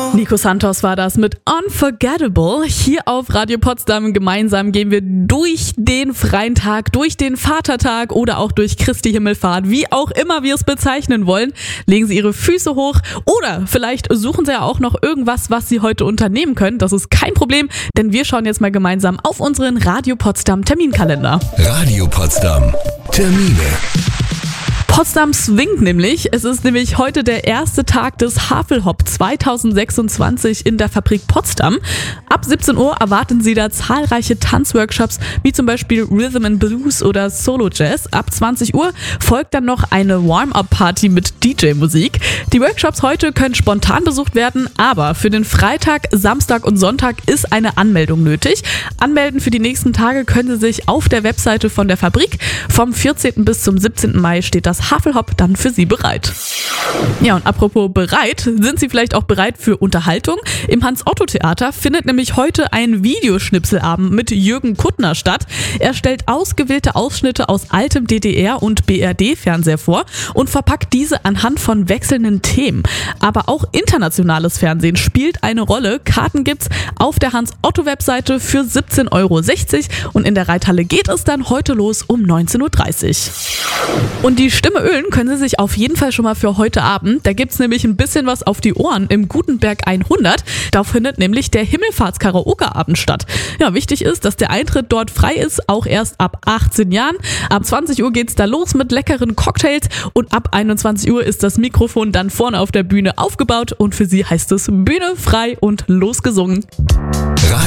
Nico Santos war das mit Unforgettable. Hier auf Radio Potsdam gemeinsam gehen wir durch den freien Tag, durch den Vatertag oder auch durch Christi Himmelfahrt, wie auch immer wir es bezeichnen wollen. Legen Sie Ihre Füße hoch oder vielleicht suchen Sie ja auch noch irgendwas, was Sie heute unternehmen können. Das ist kein Problem, denn wir schauen jetzt mal gemeinsam auf unseren Radio Potsdam Terminkalender. Radio Potsdam. Termine. Potsdam swingt nämlich. Es ist nämlich heute der erste Tag des Havelhop 2026 in der Fabrik Potsdam. Ab 17 Uhr erwarten Sie da zahlreiche Tanzworkshops, wie zum Beispiel Rhythm and Blues oder Solo Jazz. Ab 20 Uhr folgt dann noch eine Warm-Up-Party mit DJ-Musik. Die Workshops heute können spontan besucht werden, aber für den Freitag, Samstag und Sonntag ist eine Anmeldung nötig. Anmelden für die nächsten Tage können Sie sich auf der Webseite von der Fabrik. Vom 14. bis zum 17. Mai steht das Havelhop dann für Sie bereit. Ja, und apropos bereit, sind Sie vielleicht auch bereit für Unterhaltung? Im Hans-Otto-Theater findet nämlich heute ein Videoschnipselabend mit Jürgen Kuttner statt. Er stellt ausgewählte Ausschnitte aus altem DDR- und BRD-Fernseher vor und verpackt diese anhand von wechselnden Themen. Aber auch internationales Fernsehen spielt eine Rolle. Karten gibt's auf der Hans-Otto-Webseite für 17,60 € und in der Reithalle geht es dann heute los um 19:30 Uhr. Und die Stimme ölen können Sie sich auf jeden Fall schon mal für heute Abend. Da gibt's nämlich ein bisschen was auf die Ohren im Gutenberg 100. Da findet nämlich der Himmelfahrts-Karaoke-Abend statt. Ja, wichtig ist, dass der Eintritt dort frei ist, auch erst ab 18 Jahren. Ab 20 Uhr geht's da los mit leckeren Cocktails und ab 21 Uhr ist das Mikrofon dann vorne auf der Bühne aufgebaut und für Sie heißt es Bühne frei und losgesungen.